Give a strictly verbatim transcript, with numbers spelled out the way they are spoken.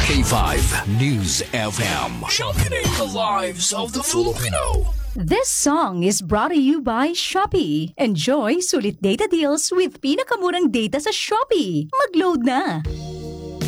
K five News F M. Championing the lives of the Filipino. This song is brought to you by Shopee. Enjoy sulit data deals with pinakamurang data sa Shopee. Mag-load na!